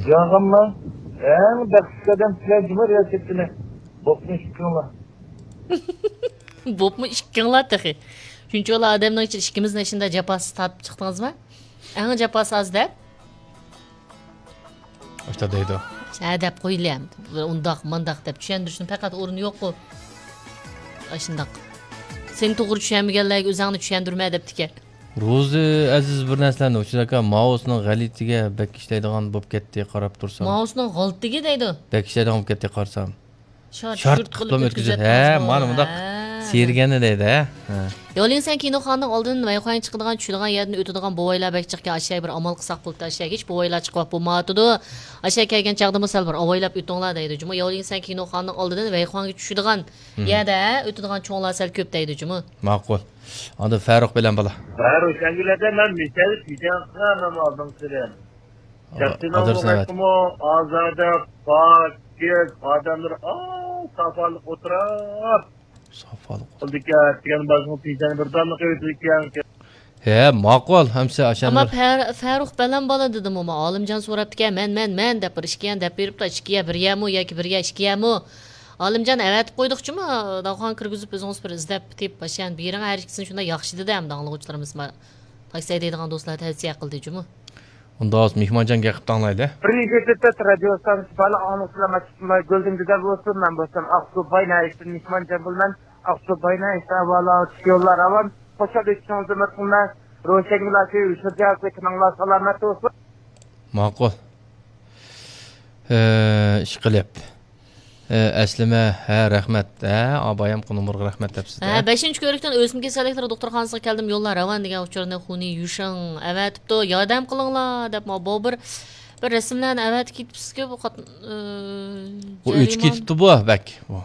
Canımla en dakikadan plajı var ya setine. Bokmuş kınla. Bopmu ishkinglar tahi. Shuncha ola odamning ikkimizning ishida jafosiz tatib chiqdingizmi? Eng jafosiz az deb. O'sha deydi. Ha deb qo'yilyam. Undaq, mandaq deb tushuntirishning faqat o'rni yo'q-ku. Ashundaq. Sen to'g'ri tushunmaganlarga o'zingni tushuntirma debdi-ki. Ro'zi aziz bir narsalarni o'chiraka Maosning g'alitiga bak ishlaydigan bo'lib ketdi qarab tursam. Maosning g'alitiga deydi. Bak ishlaydigan bo'lib ketdi qarsam. Shart qilib o'tkazadi. Mana bundaq sergani deydi, ha. Yo'ling sen kinoxonaning oldidan vayxoyn chiqadigan, tushadigan yerdan o'tadigan bo'ylar bak chiqgan aşağı bir amal qilsak bo'ldi, aşağı hech bo'ylar chiqib bo'lmadi. Aşağı kelgan chaqda misal bir avaylab o'tinglar deydi. Juma yo'ling sen kinoxonaning oldidan vayxonga tushadigan yerda o'tadigan cho'nglar sal ko'p deydi, juma. Ma'qul. Anda Farruh bilan bola. Farruh şangilada men misal fidan aldım siren. Şartını azada pak adamlar safalık oturup Safalık. Oldika degan bazı fidan bir damla qo'ydik. He, ma'qul, hamsa ashanlar. Ama Farruh bilan bola dedim ama Olimjon so'rabdi-ki, men deb bir ishkiyan deb beribdi, ishkiya bir yamu yoki birga ishkiyami? Olimjon avatib qo'ydiqchimi? Dog'on kirgizib o'zingiz bir izlab tep bashan bering har ikkisini shunda yaxshi dedi ham danglig'uvchilarimiz taksiya deydigan do'stlar tavsiya qildi-jimi? Unda o'z mehmonjonga qilib tanglaydi. Birinchi ketda radio stansiya bala anonslamoqchiman. Goldingda bo'lsin, men bo'lsam Aqsubayna ishni mehmonjon bo'lman. Aqsubayna ishtavala yo'llar avan. Xo'shal etishingizga hurmat qilman. Ro'shanglarga ushajak etmanglar salomat bo'lsin. Ma'qul. Ish qilib. Aslima, ha rahmat. Abayam qunumurga rahmat debsiz. 5-ko'rikdan o'sma kasalliklar doktorxonasiga keldim. Yo'llar ravan degan uchurni xuni yushing avatibdi. Yordam qilinglar deb bu bir rasmlarni avat ketibsiz-ku bu bu 3 ketibdi bu bak.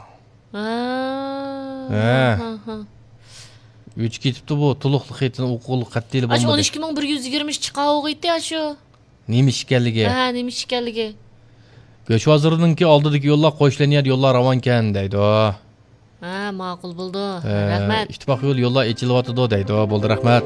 Ha. 3 ketibdi bu to'liqlik xetini o'qulib qattiqli bo'lmadi. 12120 chiqavog'iydi shu. Nima ish ekanligi? Ha, nima ish ekanligi? Go'sh vazirininki oldidagi yo'llar qo'shlangan yo'llar ravon ekan deydi. Ha, ma'qul bo'ldi. Rahmat. Ittifoq yo'llar echilyapti deydi. Bo'ldi, rahmat.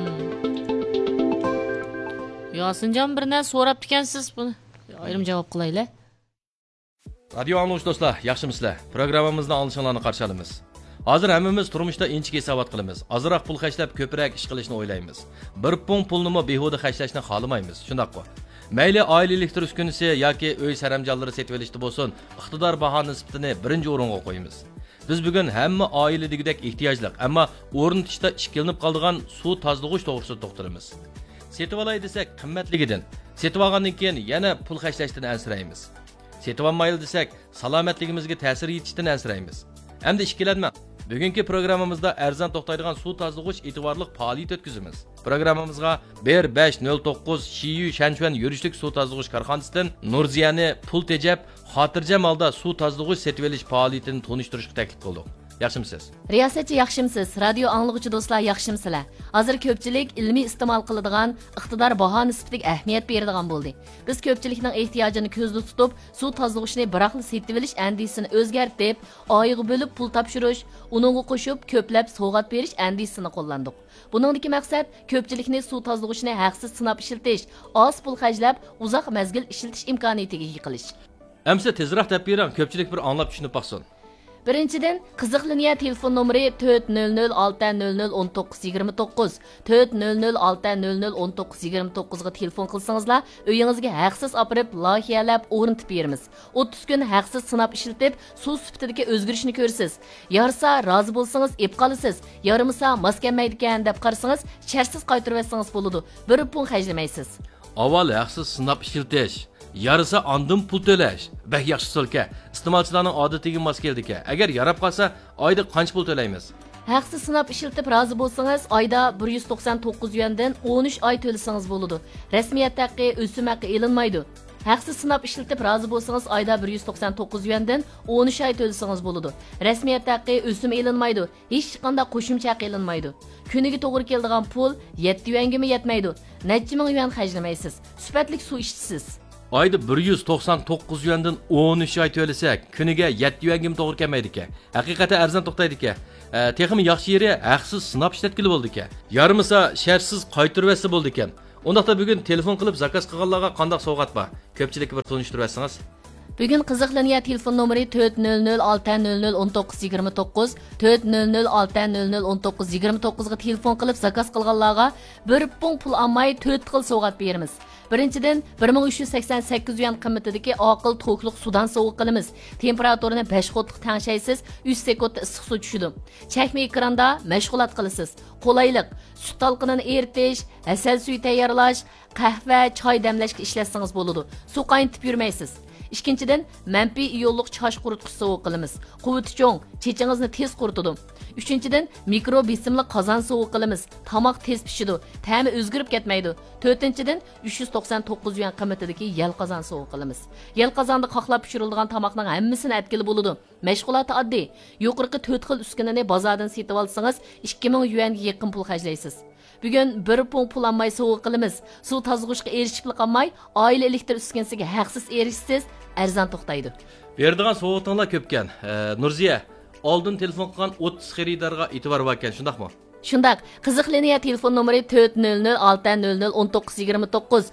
Yosinjon bir narsa so'rabdi ekansiz buni. Ayrim javob qilaylar. Radio angluvchi do'stlar, yaxshimisizlar? Programmamizni olishinglarni qarshi olamiz. Hozir hammamiz turmushda inchik hisobot qilamiz. Ozroq pul xarjlab ko'proq ish qilishni o'ylaymiz. Bir pulni behuda xarjlashni xohlamaymiz. Shundaqmi? Mayli oilalik turish kunisi yoki uy saramjonlari setib olishda bo'lsin, iqtidor baho nisbatini birinchi o'ringa qo'yamiz. Biz bugun hamma oila degidek ehtiyojli, ammo o'rnatishda ishkilinib qoldigan suv tozalag'ich to'g'risida to'xtalamiz. Setib olay desak qimmatligidan, setib olgandan keyin yana pul xarjlashdan ansiraymiz. Setib olmayli desak salomatligimizga ta'sir yetishdan ansiraymiz. Endi ishkilanma. Bugungi programmamizda arzon to'xtaydigan suv tozalag'ich e'tiborli faoliyat o'tkazamiz. Programmamizga 1509 Shiyu Shanchuan yurishlik suv tozalag'ich korxonasidan Nurziyani pul tejab, xotirjam holda suv tozalag'ich setib olish faoliyatini tanishtirishga taklif qildik. Yaxshimisiz? Riyosatchi yaxshimisiz? Radio anglag'uchi do'stlar yaxshimisizlar? Hozir ko'pchilik ilmiy iste'mol qiladigan iqtidor baho nisbatiga ahamiyat beradigan bo'ldi. Biz ko'pchilikning ehtiyojini ko'zda tutib, suv tozalag'ichni biroqli setib olish andisini o'zgartib, oyiga bo'lib pul topshirish, uningga qo'shib ko'plab sovg'at berish andisini qo'llandik. Buningdagi maqsad ko'pchilikni suv tozalag'ichni haqsiz sinab ishlatish, oz pul xarjlab, uzoq mazgil ishlatish imkoniyatiga ega qilish. Amsa tezroq deb bering, ko'pchilik bir anglab tushunib baxsin. Birinchidan, qiziq liniya telefon nomeri 400-600-1929 400-600-1929 ga telefon qilsangizlar, uyingizga haqsiz opirib, loyihalab o'rnatib beramiz. 30 kun haqsiz sinab ishlatib, suv sifatidagi o'zgarishni ko'rsiz. Yarsa rozi bo'lsangiz ep qolasiz, yarimsa mos kelmaydi ekan deb qarasangiz, shartsiz qaytarib olsangiz bo'ladi. Bir pul xarjlamaysiz. Avval haqsiz sinab ishlatish, yarısı andın pul to'lash. Bak yaxshi so'lka. Iste'molchilarning odatiga mos keldi-ki. Agar yarab qolsa, oyda qancha pul to'laymiz? Haqsiz sinab ishlatib rozi bo'lsangiz, oyda 199 yuandan 13 oy to'lasangiz bo'ladi. Rasmiyat haqqi, o'sim haqqi elinmaydi. Haqsiz sinab ishlatib rozi bo'lsangiz, oyda 199 yuandan 13 oy to'lasangiz bo'ladi. Rasmiyat haqqi, o'sim elinmaydi. Hech qanday qo'shimcha haq elinmaydi. Kuniga to'g'ri keladigan pul 7 yuangami yetmaydi. Necha ming yuan xarjlamaysiz. Sifatli suv ichsiz. Ayda 199 yuandan 13 oy to'lasak, kuniga 7 yuangim to'g'ri kelmaydi ekan. Haqiqatan arzon to'xtaydi ekan. Texmi yaxshi yeri haqsiz sinab ishlatgili bo'ldi ekan. Yarmisa shartsiz qaytarib olsa bo'ldi ekan. Ondaqda bugun telefon qilib zakaz qilganlarga qandaq sovg'at bor? Ko'pchilikka bir tunishtirib bersangiz. Bugun qiziq liniya telefon nomeri 400-600-1929, 400-600-1929 ga telefon qilib zakaz qilganlarga bir pung pul olmay 4 xil sovg'at beramiz. Birinchidan 1388 yuan qimmatidagi oqil to'kliq sudan sovuq qilamiz. Temperaturini 5 xotliq tangshaysiz, 3 sekundda issiq suv tushidi. Chakma ekranda mashg'ulot qilasiz. Qolaylik, sut talqinini eritish, asal suvi tayyorlash, qahva, choy damlashga ishlatsangiz bo'ladi. Suv qaynatib yurmaysiz. İkinchidan, manfiy iyonliq chash quritgich sovuq qilamiz. Quvvati cho'ng, chechingizni tez quritadi. Uchinchidan, mikro besimli qozon sovuq qilamiz. Tomoq tez pishidi, ta'mi o'zgarib ketmaydi. To'rtinchidan, 399 yuan qimmatidagi yal qozon sovuq qilamiz. Yal qozonda qoqlab pishirilgan tomoqning hammasini atkili bo'ladi. Mashg'uloti oddiy. Yuqorqi 4 xil uskunani bozordan sotib olsangiz, 2000 yuanga yaqin pul xarjlaysiz. Bugun bir pung pul olmay sovuq qilamiz. Suv tozg'ishga erishib qolmay, oila elektr uskunasiga haqsiz erishsiz, arzon to'xtaydi. Berdigan sovuqtinglar ko'pkan. Nurziya, oldin telefon qilgan 30 xaridorga e'tibor bor ekan, shundaqmi? Shundaq, qiziq liniya telefon nomeri 400-600-1929,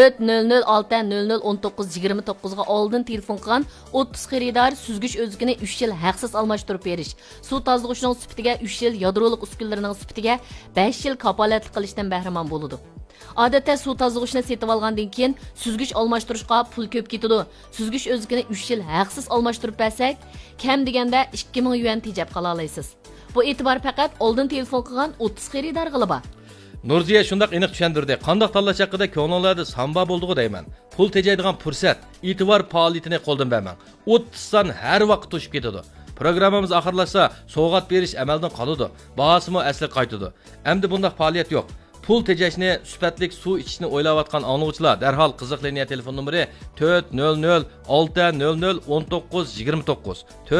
400-600-1929 ga oldin telefon qilgan 30 xaridor süzgüç özgini 3 yil haqsiz almashtirib berish, suv tozlig'ining sifatiga 3 yil yadroliq uskunalarining sifatiga 5 yil kapolatlik qilishdan bahramand bo'ladi. Odatda suv tozlig'ichni setib olgandan keyin süzgüç almashtirishga pul ko'p ketadi. Süzgüç özgini 3 yil haqsiz almashtirib bersak, kam deganda 2000 yuan tejab qola olasiz. Bu e'tibor faqat oldin telefon qilgan 30 xaridor g'iliba. Nurziya shundaq aniq tushundirdi. Qandoq tanlash haqida ko'ngillarda samba bo'ldi deyman. Pul tejaydigan fursat, e'tibor faoliyatini qo'ldan bermang. 30 san har vaqt to'shib ketadi. Programmamiz oxirlashsa, sovg'at berish amaldan qoladi. Bahosimi asli qaytadi. Endi bundaq faoliyat yo'q. Pul tejashni, sifatlik suv ichishni o'ylayotgan angluvchilar darhol qiziq liniya telefon nomeri 400-600-1929,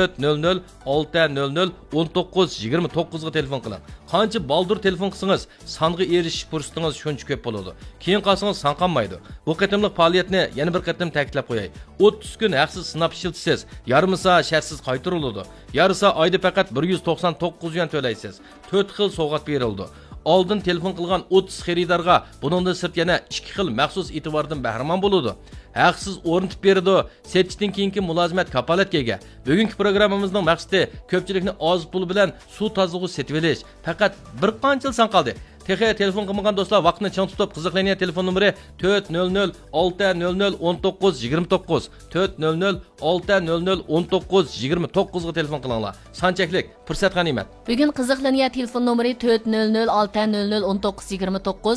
400-600-1929 ga telefon qiling. Qancha baldur telefon qilsangiz, songa erishish fursatingiz shuncha ko'p bo'ladi. Keyin qolsangiz son qolmaydi. Bu qatimliq faoliyatni yana bir qatim ta'kidlab qo'yay. 30 kun haqsiz sinab ishiltisiz, yarmisa shartsiz qaytariladi. Yarısa oyda faqat 199 yuan to'laysiz. 4 xil sovg'at berildi. Oldin telefon qilgan 30 xaridorga buningdan sirt yana 2 xil maxsus e'tibordan bahramand bo'ladi. Haqsiz o'rnatib berdi. Setishdan keyingi mulozimat kapolatga ega. Bugungi programmamizning maqsadi ko'pchilikni oz pul bilan suv tozlig'i setib olish. Faqat bir qancha yil son qoldi. Texaya telefon qilmagan do'stlar vaqtni chang tutib qiziqlangan telefon nomeri 400-600-1929, 400-600-1929 ga telefon qilinglar. Sanchaklik fursat g'animat. Bugun qiziqlangan telefon nomeri 400-600-1929,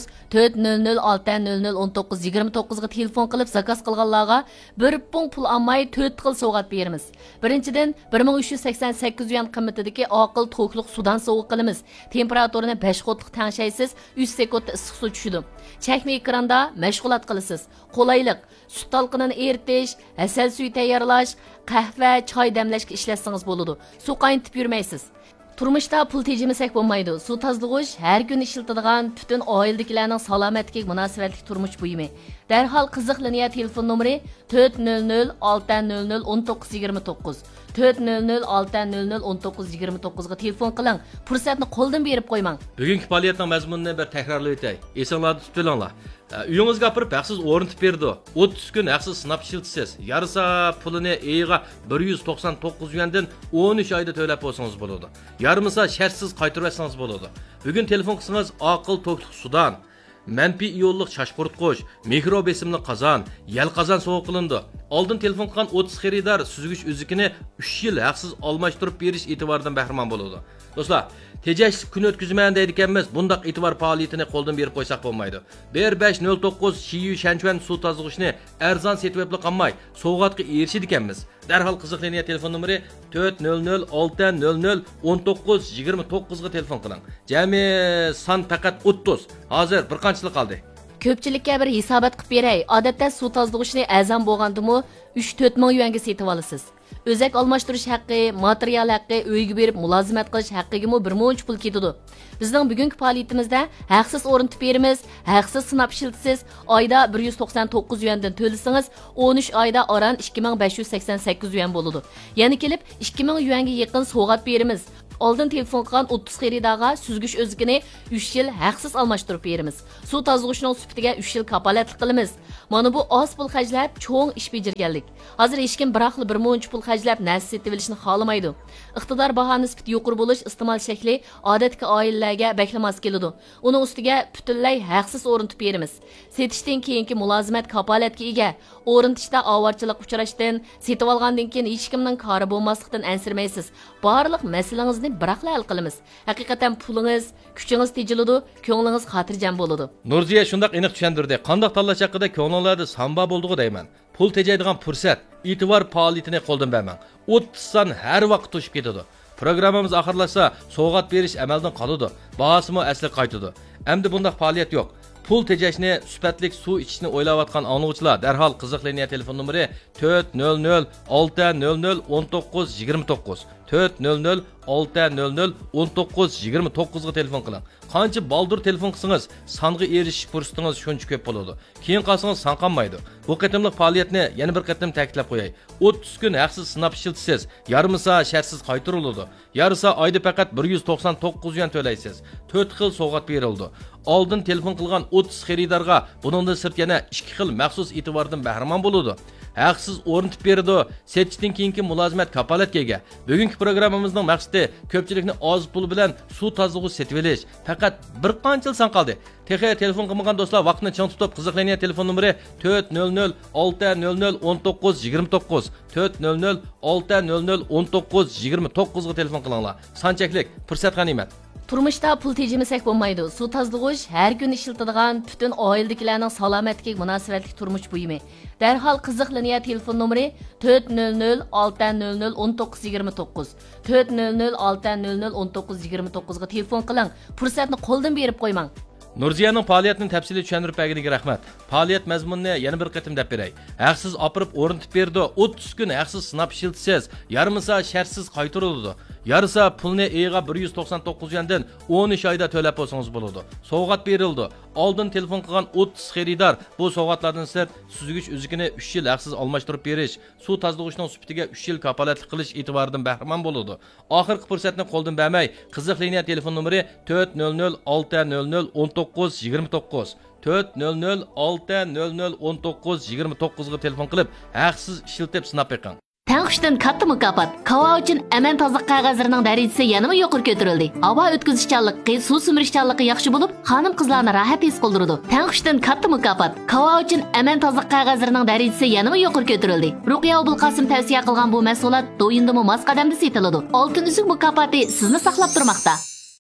400-600-1929 ga telefon qilib zakaz qilganlarga bir pung pul olmay 4 xil sovg'at beramiz. Birinchidan 1388 yuan qimmatidagi oqil to'kliq sudan sovuq qilamiz. Temperaturini 5 xotliq tangshaysiz, 3 sekundda issiq suv tushidi. Chakma ekranda mashg'ulot qilasiz. Qolaylik, sut talqinini eritish, asal suvi tayyorlash, qahva, choy damlashga ishlatsangiz bo'ladi. Suv qaynatib yurmaysiz. Turmuşda pul tejimisak bo'lmaydi. Suv tozlig'ish har kun ishiladigan butun oiladagilarning salomatligiga munosabatli turmush buyumi. Darhol qiziq liniya telefon nomeri 400-600-1929, 400-600-1929 ga telefon qiling. Fursatni qo'ldan berib qo'ymang. Bugungi faoliyatning mazmunini bir takrorlab o'tay. Esinglarda tutib olinglar. Uyingizga kirib haqsiz o'rnatib berdi. 30 kun haqsiz sinab ishiltisiz. Yarısa pulini eyiga 199 yuandan 13 oyda to'lab bo'lsangiz bo'ladi. Yarmisa shartsiz qaytarib olsangiz bo'ladi. Bugun telefon qilsangiz oqil to'kliq sudan, manfiy iyonliq chash quritgich, mikro besimli qozon, yal qozon sovuq qilindi. Oldin telefon qilgan 30 xaridor süzgüç özükini 3 yil haqsiz almashtirib berish e'tiboridan bahramand bo'ladi. Do'stlar, tejash kun o'tkazman deydiganmiz, bundaq e'tibor faoliyatini qo'ldan berib qo'ysak bo'lmaydi. 1509 Shiyu Shanchuan suv tozlig'ichni arzon setib qolmay, sovg'atga erishidi ekanmiz. Darhol qiziq liniya telefon nomeri 400-600-1929 ga telefon qiling. Jami son faqat 30. Hozir bir qanchalik qoldi. Ko'pchilikka bir hisobot qilib beray. Odatda suv tozlig'ichni azam bo'lgandimi 3-4 ming yuanga setib olasiz. Özek almashtirish haqqi, material haqqi, uyga berib mulozimat qilish haqqiga bir muncha pul ketadi. Bizning bugungi faoliyatimizda haqsiz o'rnatib beramiz, haqsiz sinab ishiltisiz, oyda 199 yuandan to'lasangiz, 13 oyda oran 2588 yuan bo'ladi. Ya'ni kelib 2000 yuanga yaqin sovg'at beramiz. Oldin telefon qilgan 30 xaridorga süzgüç özgini 3 yil haqsiz almashtirib beramiz. Suv tozalashning sifatiga 3 yil kapolatlik qilamiz. Mana bu oz pul xajlab cho'ng ish bajarganlik. Hozir hech kim biraqli bir munch pul xajlab narsa setib olishni xohlamaydi. Iqtidor baho nisbati yuqori bo'lish iste'mol shakli odatdagi oilalarga baklamas keladi. Uni ustiga butunlay haqsiz o'rnatib beramiz. Setishdan keyingi mulozimat kapolatga ega. O'rnatishda ovorchilik uchrashdan, setib olgandan keyin hech kimning kori bo'lmaslikdan ansirmaysiz. Barliq masalaningizni biraqla hal qilamiz. Haqiqatan pulingiz, kuchingiz tejiladi, ko'nglingiz xotirjam bo'ladi. Nurziya shundoq aniq tushuntirdi. Qandoq tanlash haqida ko'nglinlarda samba bo'ldi deyman. Pul tejaydigan fursat, e'tibor faoliyatini qo'ldan bermang. 30 son har vaqt to'shib ketadi. Programmamiz oxirlashsa, sovg'at berish amaldan qoladi. Bahosimi asli qaytadi. Endi bundaq faoliyat yo'q. Pul tejashni, sifatlik suv ichishni o'ylayotgan angluvchilar darhol qiziq liniya telefon nomeri 400 600 1929 400 600 1929 ga telefon qiling. Qancha baldur telefon qilsangiz, songa erishish fursatingiz shuncha ko'p bo'ladi. Keyin qolsangiz son qolmaydi. Bu qatimliq faoliyatni yana bir qatim ta'kidlab qo'yay. 30 kun haqsiz sinab ishlatsangiz, yarmisa shartsiz qaytariladi. Yarısa oyda faqat 199 yuan to'laysiz. 4 xil sovg'at berildi. Oldin telefon qilgan 30 xaridorga buningdan sirt yana 2 xil maxsus e'tibordan bahramon bo'ladi. Haqsiz o'rnatib berdi. Setishdan keyingi mulozimat kapolatga ega. Bugungi programmamizning maqsadi ko'pchilikni oz pul bilan suv tozalag'ich setib olish. Faqat bir qancha son qoldi. Texi telefon qilmagan do'stlar vaqtni chang tutib qiziqlangan telefon nomeri 400 600 1929 400 600 1929 ga telefon qilinglar. Sanchaklik fursat g'animat. Turmuşda pul tejimisak bo'lmaydi. Suv tozalag'ich har kun ishlatiladigan butun oiladagilarning salomatligiga munosabatli turmush buyumi. Darhol qiziq liniya telefon nomeri 400 600 1929 400 600 1929 ga telefon qiling. Fursatni qo'ldan berib qo'ymang. Nurziyaning faoliyatini tafsili tushuntirib berganiga rahmat. Faoliyat mazmunini yana bir qatim deb beray. Haqsiz opirib o'rnatib berdi. 30 kun haqsiz sinab ishiltsiz, yarmisa shartsiz qaytariladi. Yarısa pulni eğe 199 yuandan 13 oyda to'lab olsangiz bo'ladi. Sovg'at berildi. Oldin telefon qilgan 30 xaridor bu sovg'atlardan sirt süzgüch o'zigini 3 yil haqsiz almashtirib berish, suv tozalag'ichning sifatiga 3 yil kapolatlik qilish e'tiboridan bahramon bo'ladi. Oxirgi fursatni qo'ldan bermay, qiziq liniya telefon nomeri 400 600 1929 400 600 1929 ga telefon qilib, haqsiz ishlatib sinab beqing. Tanqishdan katta mukofot. Kava uchun aman tozalik qog'ozlarining darajasi yanada yuqori ko'tarildi. Havo o'tkazishchanligi, suv simirishchanligi yaxshi bo'lib, xonim-qizlarni rohat his qildirdi. Tanqishdan katta mukofot. Kava uchun aman tozalik qog'ozlarining darajasi yanada yuqori ko'tarildi. Ruqiya Abulqasim tavsiya qilgan bu mahsulot do'yindimi mas qadamda setiladi. Oltin uzuk mukofoti sizni saqlab turmoqda.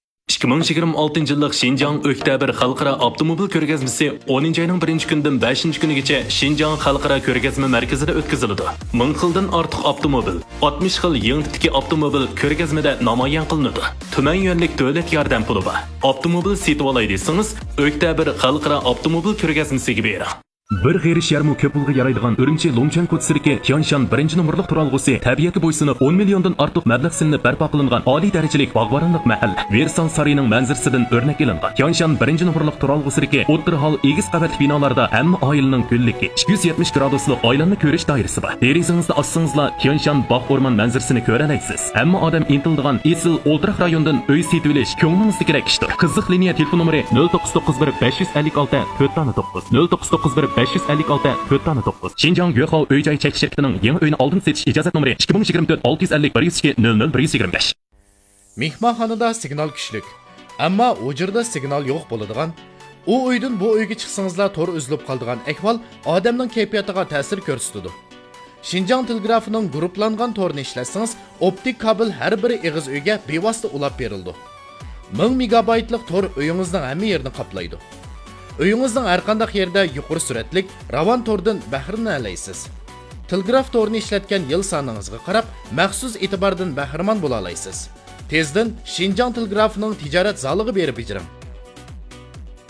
2026 yillik Xinjiang Oktyabr xalqaro avtomobil ko'rgazmasi 10 oyning 1-kundan 5-kunigacha Xinjiang xalqaro ko'rgazma markazida o'tkaziladi. 1000 xildan ortiq avtomobil, 60 xil yangi tipdagi avtomobil ko'rgazmada namoyon qilinadi. Tuman yo'nlik davlat yordam puli bor. Avtomobil setib olay desangiz, Oktyabr xalqaro avtomobil ko'rgazmasiga bering. Bir g'erish yarmi ko'p pulga yaraydigan Urumchi Longchang Kotsirki Tianshan 1-numurliq turalg'usi tabiatga bo'ysunib 10 milliondan ortiq mablag' silinib barpo qilingan oliy darajalik bog'boronlik mahalla Versan sarining manzarasidan o'rnak olingan. Tianshan 1-numurliq turalg'usiki o'tir hol egiz qavatli binolarda hamma oilaning kunligi 270 graduslik oilanni ko'rish doirasi bor. Derizangizni ochsangizlar Tianshan bog' o'rmon manzarasini ko'ra olasiz. Hamma odam intildigan esil o'ltiraq rayondan uy setib olish ko'nglingizni kerak ishdir. Qiziq liniya telefon nomeri 0991 556 409 0991 556 409. Xinjiang Yuhao uy-joy chekish shirkatining yangi uyni oldin setish ijozat nomeri 2024 650 102 00 125. Mehmonxonada signal kuchlik, ammo o'jirda signal yo'q bo'ladigan, u uydan bu uyga chiqsangizlar to'r uzilib qoladigan ahvol odamning kayfiyatiga ta'sir ko'rsatadi. Xinjiang telegrafining guruhlangan to'rini ishlatsangiz, optik kabel har bir eg'iz uyga bevosita ulab berildi. 1000 megabaytlik to'r uyingizning hamma yerini qoplaydi. Uyingizning har qanday yerda yuqori suratlik ravon to'rdan bahramlanasiz. Telegraf to'rini ishlatgan yil soningizga qarab, maxsus e'tibordan bahramon bo'la olasiz. Tezdan Xinjiang telegrafining tijorat zaliga berib bejiring.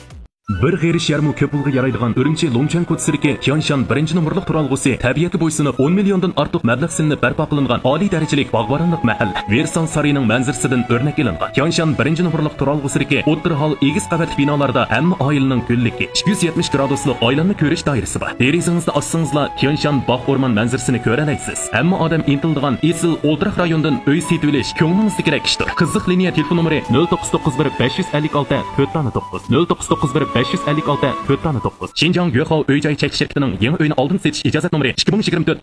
Bir g'erish yarmu ko'p pulga yaraydigan Urumchi Longchang Kotsirki Tianshan 1-nomerlik turalg'usi tabiatga bo'ysunib 10 milliondan ortiq mablag' silinib barpo qilingan oliy darajalik bog'boronlik mahalla Versan sarining manzarasidan o'rnak ilingan. Tianshan 1-nomerlik turalg'usirki o'ttir hol egiz qavatli binolarda hamma oilaning ko'lligi 270 graduslik oilanni ko'rish doirasi bor. Derizingizda ochsangizlar Tianshan bog' o'rmon manzarasini ko'ra olasiz. Hamma odam intildigan esil o'ltiraq rayondan uy setib olish ko'nglingizni kerak ishdir. Qiziq liniya telefon nomeri 0991 556 409 0991 556 409. Xinjiang Yuehao uy-joy chekish shirkatining yangi uyni oldin setish ijozat nomeri 2024